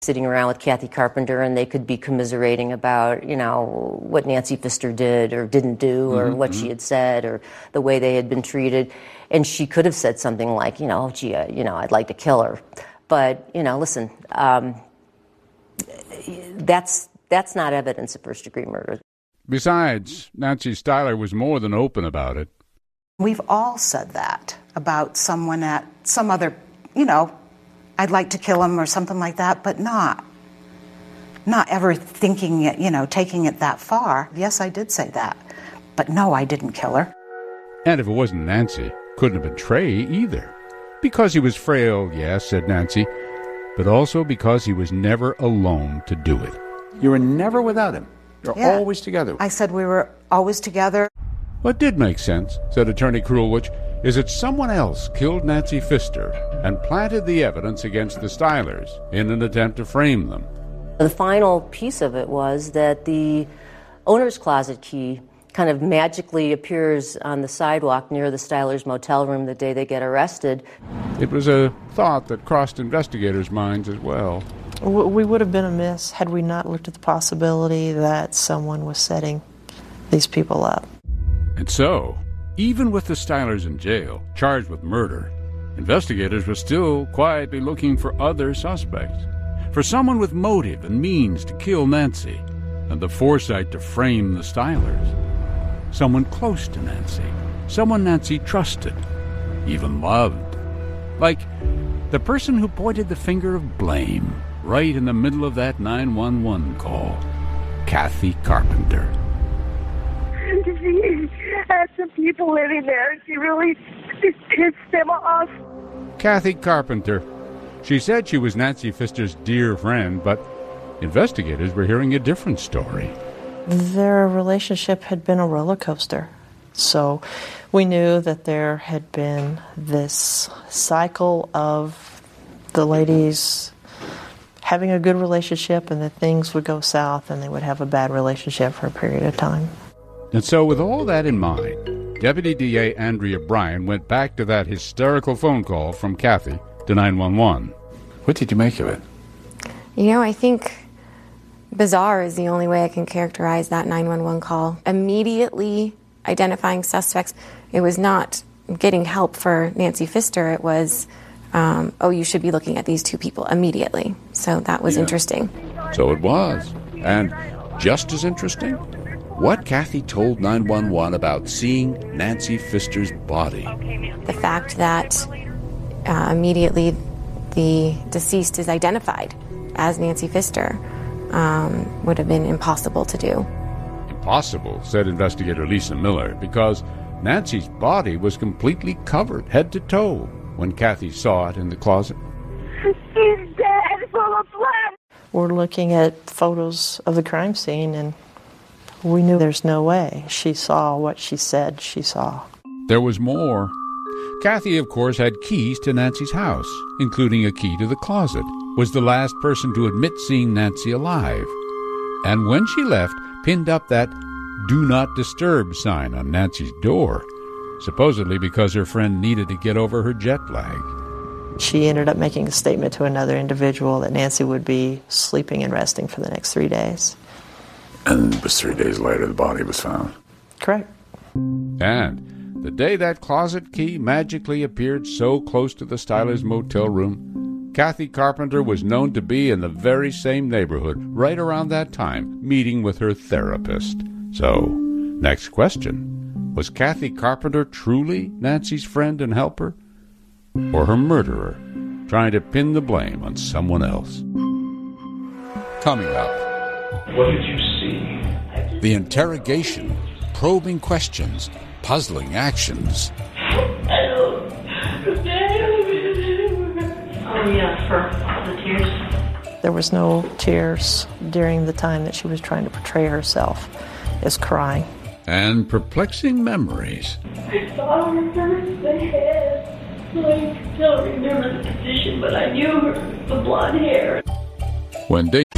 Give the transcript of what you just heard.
sitting around with Kathy Carpenter, and they could be commiserating about, what Nancy Pfister did or didn't do, or what she had said, or the way they had been treated. And she could have said something like, gee, I'd like to kill her. But, listen, that's not evidence of first-degree murder. Besides, Nancy Styler was more than open about it. We've all said that about someone at some other, I'd like to kill him or something like that, but not ever thinking it, taking it that far. Yes, I did say that, but no, I didn't kill her. And if it wasn't Nancy, couldn't have been Trey either. Because he was frail, yes, said Nancy, but also because he was never alone to do it. You were never without him. You're always together. I said we were always together. What did make sense, said Attorney Krulwich, is that someone else killed Nancy Pfister and planted the evidence against the Stylers in an attempt to frame them. The final piece of it was that the owner's closet key kind of magically appears on the sidewalk near the Stylers' motel room the day they get arrested. It was a thought that crossed investigators' minds as well. We would have been amiss had we not looked at the possibility that someone was setting these people up. And so, even with the Stylers in jail, charged with murder, investigators were still quietly looking for other suspects. For someone with motive and means to kill Nancy, and the foresight to frame the Stylers. Someone close to Nancy. Someone Nancy trusted, even loved. Like the person who pointed the finger of blame right in the middle of that 911 call, Kathy Carpenter. She had some people living there, and she really pissed them off. Kathy Carpenter. She said she was Nancy Pfister's dear friend, but investigators were hearing a different story. Their relationship had been a roller coaster. So we knew that there had been this cycle of the ladies having a good relationship and that things would go south and they would have a bad relationship for a period of time. And so with all that in mind, Deputy DA Andrea Bryan went back to that hysterical phone call from Kathy to 911. What did you make of it? I think bizarre is the only way I can characterize that 911 call. Immediately identifying suspects. It was not getting help for Nancy Pfister. It was, you should be looking at these two people immediately. So that was interesting. So it was. And just as interesting, what Kathy told 911 about seeing Nancy Pfister's body. The fact that immediately the deceased is identified as Nancy Pfister would have been impossible to do. Impossible, said investigator Lisa Miller, because Nancy's body was completely covered, head to toe, when Kathy saw it in the closet. She's dead, full of blood. We're looking at photos of the crime scene, and we knew there's no way she saw what she said she saw. There was more. Kathy, of course, had keys to Nancy's house, including a key to the closet, was the last person to admit seeing Nancy alive. And when she left, pinned up that "Do Not Disturb" sign on Nancy's door, supposedly because her friend needed to get over her jet lag. She ended up making a statement to another individual that Nancy would be sleeping and resting for the next 3 days. And it was 3 days later the body was found. Correct. And the day that closet key magically appeared so close to the Stylers' motel room, Kathy Carpenter was known to be in the very same neighborhood right around that time, meeting with her therapist. So, next question. Was Kathy Carpenter truly Nancy's friend and helper? Or her murderer, trying to pin the blame on someone else? Coming up. What did you see? The interrogation, probing questions, puzzling actions. For the tears. There was no tears during the time that she was trying to portray herself as crying. And perplexing memories. I saw her first the head. I don't remember the position, but I knew her, the blonde hair. When